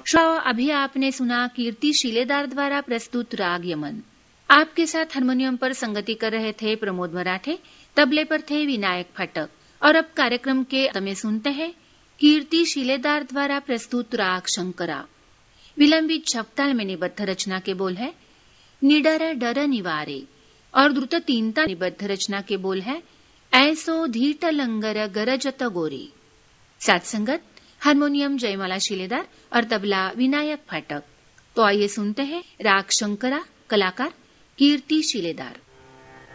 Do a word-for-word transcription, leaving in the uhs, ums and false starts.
श्रोताओं, अभी आपने सुना कीर्ति शिलेदार द्वारा प्रस्तुत राग यमन। आपके साथ हारमोनियम पर संगति कर रहे थे प्रमोद मराठे, तबले पर थे विनायक फाटक। और अब कार्यक्रम के अंत में सुनते हैं कीर्ति शिलेदार द्वारा प्रस्तुत राग शंकरा। विलंबित छपताल में निबद्ध रचना के बोल है निडर डर निवारे और द्रुत तीनता निबद्ध रचना के बोल है ऐसो धीट लंगर गरजत गोरी। साथ संगत हारमोनियम जयमाला शिलेदार और तबला विनायक फाटक। तो आइए सुनते हैं राग शंकरा, कलाकार कीर्ति शिलेदार।